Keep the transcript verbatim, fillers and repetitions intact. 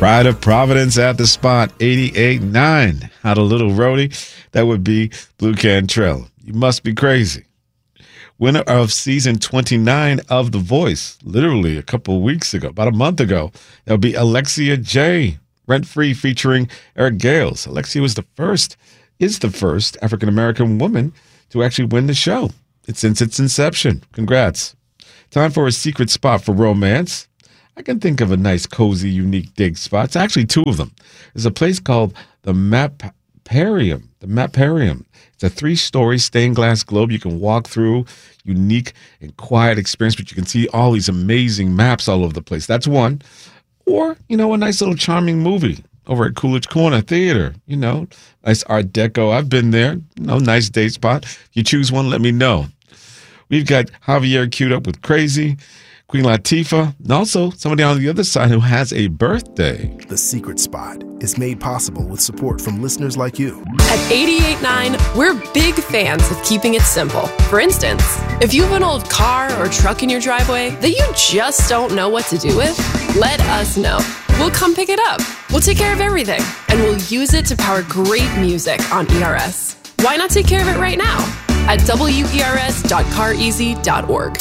Pride of Providence at the spot, eighty-eight point nine. Had a little roadie. That would be Blue Cantrell. You must be crazy. Winner of season twenty-nine of The Voice, literally a couple of weeks ago, about a month ago, that would be Alexia J. Rent Free featuring Eric Gales. Alexia was the first, is the first African-American woman to actually win the show. It's since its inception. Congrats. Time for a secret spot for romance. I can think of a nice, cozy, unique dig spot. It's actually two of them. There's a place called the Maparium. The Maparium. It's a three-story stained glass globe you can walk through. Unique and quiet experience, but you can see all these amazing maps all over the place. That's one. Or, you know, a nice little charming movie over at Coolidge Corner Theater. You know, nice Art Deco. I've been there. You know, nice date spot. If you choose one, let me know. We've got Javier queued up with Crazy, Queen Latifah, and also somebody on the other side who has a birthday. The Secret Spot is made possible with support from listeners like you. At eighty-eight point nine, we're big fans of keeping it simple. For instance, if you have an old car or truck in your driveway that you just don't know what to do with, let us know. We'll come pick it up. We'll take care of everything, and we'll use it to power great music on E R S. Why not take care of it right now at W E R S dot car easy dot org.